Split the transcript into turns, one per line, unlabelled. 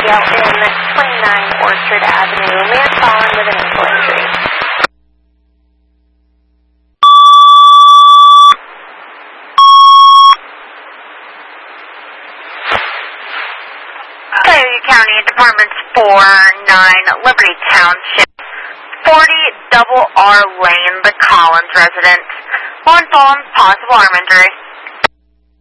Yale in 29 Orchard Avenue. Man fallen with an ankle injury.
Cuyahoga County Departments 4-9 Liberty Township, 40 Double R Lane, the Collins residence. One fallen, possible arm injury.